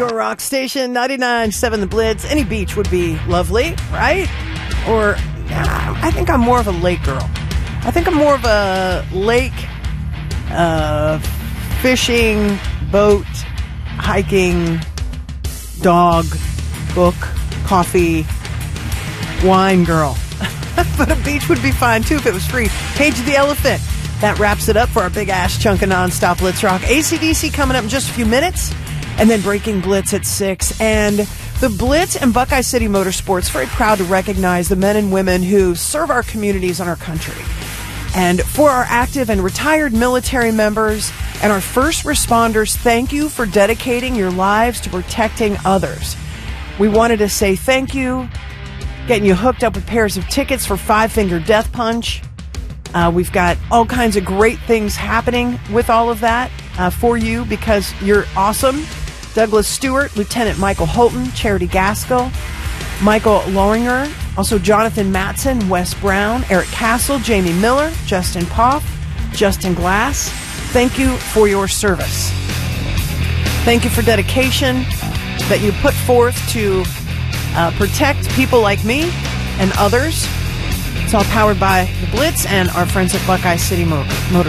Your rock station, 99.7 The Blitz. Any beach would be lovely, right? Or, I think I'm more of a lake girl. I think I'm more of a lake, fishing, boat, hiking, dog, book, coffee, wine girl. But a beach would be fine, too, if it was free. Cage the Elephant. That wraps it up for our big-ass chunk of nonstop Blitz Rock. AC/DC coming up in just a few minutes. And then Breaking Blitz at 6. And the Blitz and Buckeye City Motorsports, very proud to recognize the men and women who serve our communities and our country. And for our active and retired military members and our first responders, thank you for dedicating your lives to protecting others. We wanted to say thank you, getting you hooked up with pairs of tickets for Five Finger Death Punch. We've got all kinds of great things happening with all of that for you because you're awesome. Douglas Stewart, Lieutenant Michael Holton, Charity Gaskell, Michael Loringer, also Jonathan Matson, Wes Brown, Eric Castle, Jamie Miller, Justin Poff, Justin Glass. Thank you for your service. Thank you for dedication that you put forth to protect people like me and others. It's all powered by the Blitz and our friends at Buckeye City Motor.